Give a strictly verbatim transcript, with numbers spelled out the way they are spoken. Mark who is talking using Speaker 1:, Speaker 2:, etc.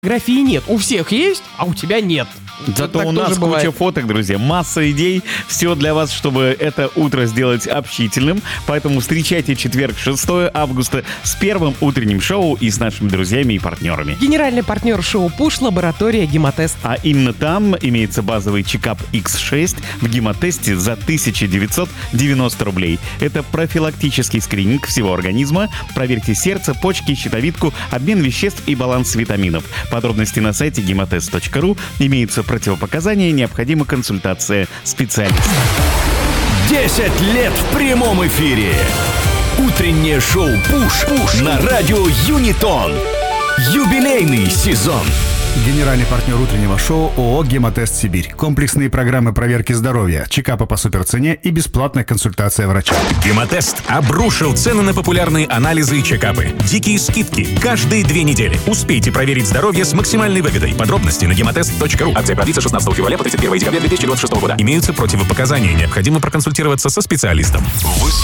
Speaker 1: Фотографии нет. У всех есть, а у тебя нет.
Speaker 2: Зато
Speaker 1: Так
Speaker 2: у нас
Speaker 1: тоже
Speaker 2: куча
Speaker 1: бывает.
Speaker 2: фоток, друзья, масса идей. Все для вас, чтобы это утро сделать общительным. Поэтому встречайте четверг, шестого августа с первым утренним шоу и с нашими друзьями и партнерами.
Speaker 1: Генеральный партнер шоу «Пуш» — лаборатория «Гемотест».
Speaker 2: А именно там имеется базовый чекап икс шесть в гемотесте за тысяча девятьсот девяносто рублей. Это профилактический скрининг всего организма. Проверьте сердце, почки, щитовидку, обмен веществ и баланс витаминов. Подробности на сайте гемотест точка ру. Имеются противопоказания, необходима консультация специалиста.
Speaker 3: десять лет в прямом эфире. Утреннее шоу «Пуш» Пуш на радио Юнитон. Юбилейный сезон.
Speaker 4: Генеральный партнер утреннего шоу ООО «Гемотест Сибирь». Комплексные программы проверки здоровья, чекапа по суперцене и бесплатная консультация врача.
Speaker 5: Гемотест обрушил цены на популярные анализы и чекапы. Дикие скидки каждые две недели. Успейте проверить здоровье с максимальной выгодой. Подробности на гемотест точка ру. Акция продлится шестнадцатого февраля по тридцать первое декабря две тысячи двадцать шестого года. Имеются противопоказания. Необходимо проконсультироваться со специалистом.